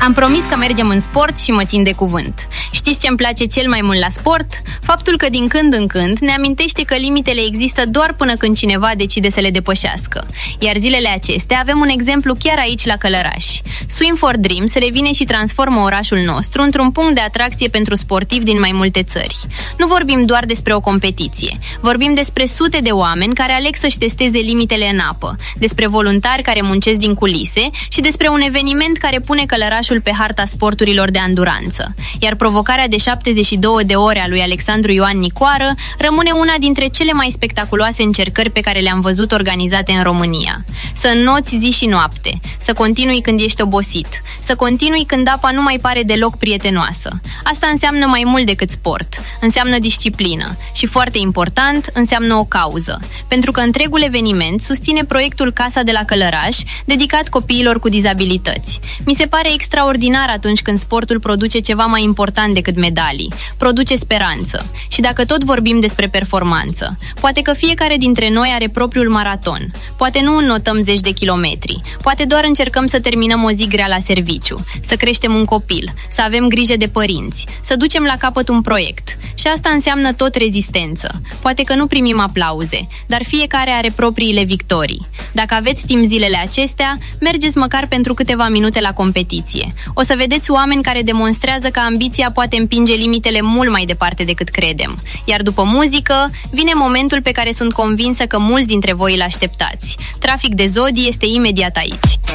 Am promis că mergem în sport și mă țin de cuvânt. Știți ce îmi place cel mai mult la sport? Faptul că din când în când ne amintește că limitele există doar până când cineva decide să le depășească. Iar zilele acestea avem un exemplu chiar aici la Călăraș. Swim for Dreams revine și transformă orașul nostru într-un punct de atracție pentru sportivi din mai multe țări. Nu vorbim doar despre o competiție. Vorbim despre sute de oameni care aleg să-și testeze limitele în apă, despre voluntari care muncesc din culise și despre un eveniment care pune Călărașul pe harta sporturilor de anduranță. Iar provocarea de 72 de ore a lui Alexandru Ioan Nicoară rămâne una dintre cele mai spectaculoase încercări pe care le-am văzut organizate în România. Să înnoți zi și noapte, să continui când ești obosit, să continui când apa nu mai pare deloc prietenoasă. Asta înseamnă mai mult decât sport, înseamnă disciplină și, foarte important, înseamnă o cauză. Pentru că întregul eveniment susține proiectul Casa de la Călăraș, dedicat copiilor cu dizabilități. Mi se pare extraordinar atunci când sportul produce ceva mai important decât medalii, produce speranță. Și dacă tot vorbim despre performanță, poate că fiecare dintre noi are propriul maraton, poate nu înnotăm zeci de kilometri, poate doar încercăm să terminăm o zi grea la serviciu, să creștem un copil, să avem grijă de părinți, să ducem la capăt un proiect. Și asta înseamnă tot rezistență. Poate că nu primim aplauze, dar fiecare are propriile victorii. Dacă aveți timp zilele acestea, mergeți măcar pentru câteva minute la competiție. O să vedeți oameni care demonstrează că ambiția poate împinge limitele mult mai departe decât credem. Iar după muzică, vine momentul pe care sunt convinsă că mulți dintre voi îl așteptați. Trafic de Zodii este imediat aici.